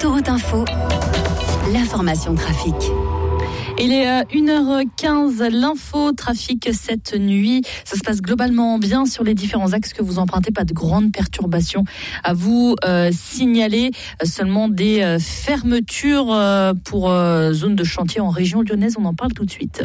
Autoroute Info, l'information trafic. Il est 1h15, l'info trafic cette nuit. Ça se passe globalement bien sur les différents axes que vous empruntez. Pas de grandes perturbations à vous signaler. Seulement des fermetures pour zone de chantier en région lyonnaise. On en parle tout de suite.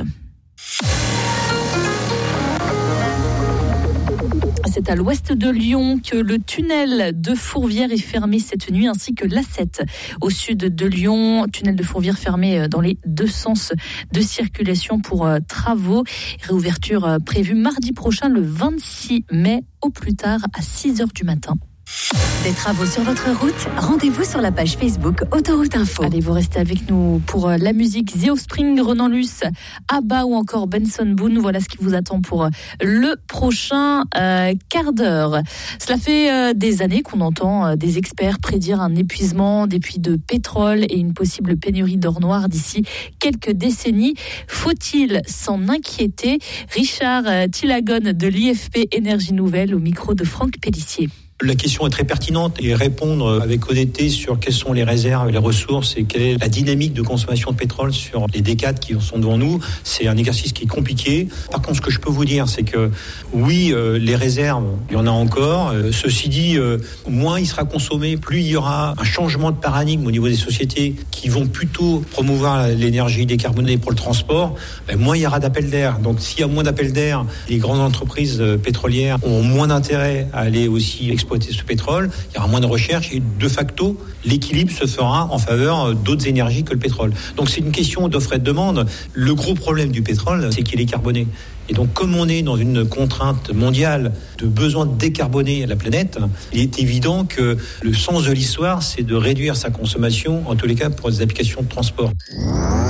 C'est à l'ouest de Lyon que le tunnel de Fourvière est fermé cette nuit, ainsi que l'A7 au sud de Lyon. Tunnel de Fourvière fermé dans les deux sens de circulation pour travaux. Réouverture prévue mardi prochain, le 26 mai, au plus tard à 6h du matin. Des travaux sur votre route, rendez-vous sur la page Facebook Autoroute Info. Allez, vous restez avec nous pour la musique. The Offspring, Renan Luce, ABBA ou encore Benson Boone. Voilà ce qui vous attend pour le prochain quart d'heure. Cela fait des années qu'on entend des experts prédire un épuisement des puits de pétrole et une possible pénurie d'or noir d'ici quelques décennies. Faut-il s'en inquiéter ? Richard Tillagon de l'IFP Énergie Nouvelle au micro de Franck Pellissier. La question est très pertinente et répondre avec honnêteté sur quelles sont les réserves et les ressources et quelle est la dynamique de consommation de pétrole sur les décades qui sont devant nous, c'est un exercice qui est compliqué. Par contre, ce que je peux vous dire, c'est que oui, les réserves, il y en a encore. Ceci dit, moins il sera consommé, plus il y aura un changement de paradigme au niveau des sociétés qui vont plutôt promouvoir l'énergie décarbonée pour le transport, moins il y aura d'appels d'air. Donc s'il y a moins d'appels d'air, les grandes entreprises pétrolières ont moins d'intérêt à aller aussi exploiter ce pétrole, il y aura moins de recherche et de facto, l'équilibre se fera en faveur d'autres énergies que le pétrole. Donc c'est une question d'offre et de demande. Le gros problème du pétrole, c'est qu'il est carboné. Et donc, comme on est dans une contrainte mondiale de besoin de décarboner la planète, il est évident que le sens de l'histoire, c'est de réduire sa consommation, en tous les cas pour des applications de transport.